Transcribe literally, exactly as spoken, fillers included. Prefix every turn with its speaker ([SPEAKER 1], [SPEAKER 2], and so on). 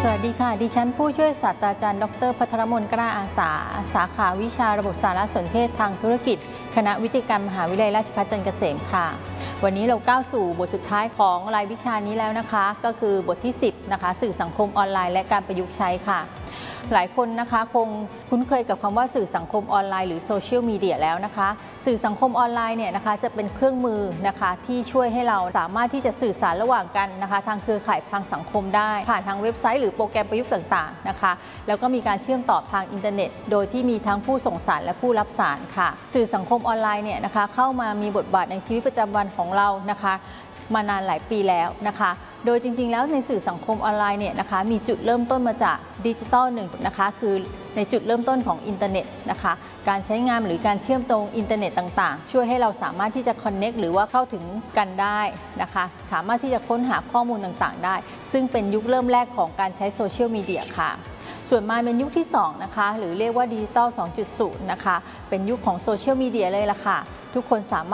[SPEAKER 1] วัสดีค่ะดิฉันผู้ช่วยศาสตราจารย์ดรภัทรมนกล้าอาสาสาขาวิชาระบบสารสนเทศทางธุรกิจคณะวิทยาการมหาวิทยาลัยราชภัฏจันทร์เกษมค่ะวันนี้เราก้าวสู่บทสุดท้ายของรายวิชานี้แล้วนะคะก็คือบทที่สิบนะคะสื่อสังคมออนไลน์และการประยุกต์ใช้ค่ะหลายคนนะคะคงคุ้นเคยกับคำว่าสื่อสังคมออนไลน์หรือโซเชียลมีเดียแล้วนะคะสื่อสังคมออนไลน์เนี่ยนะคะจะเป็นเครื่องมือนะคะที่ช่วยให้เราสามารถที่จะสื่อสารระหว่างกันนะคะทางเครือข่ายทางสังคมได้ผ่านทางเว็บไซต์หรือโปรแกรมประยุกต์ต่างๆนะคะแล้วก็มีการเชื่อมต่อทางอินเทอร์เน็ตโดยที่มีทั้งผู้ส่งสารและผู้รับสารค่ะสื่อสังคมออนไลน์เนี่ยนะคะเข้ามามีบทบาทในชีวิตประจำวันของเรานะคะมานานหลายปีแล้วนะคะโดยจริงๆแล้วในสื่อสังคมออนไลน์เนี่ยนะคะมีจุดเริ่มต้นมาจากดิจิทัลหนึ่งนะคะคือในจุดเริ่มต้นของอินเทอร์เน็ตนะคะการใช้งานหรือการเชื่อมโยงอินเทอร์เน็ตต่างๆช่วยให้เราสามารถที่จะคอนเน็กหรือว่าเข้าถึงกันได้นะคะสามารถที่จะค้นหาข้อมูลต่างๆได้ซึ่งเป็นยุคเริ่มแรกของการใช้โซเชียลมีเดียค่ะส่วนมาเป็นยุคที่สองนะคะหรือเรียกว่าดิจิทัล สองจุดศูนย์ นะคะเป็นยุคของโซเชียลมีเดียเลยล่ะค่ะทุกคนสาม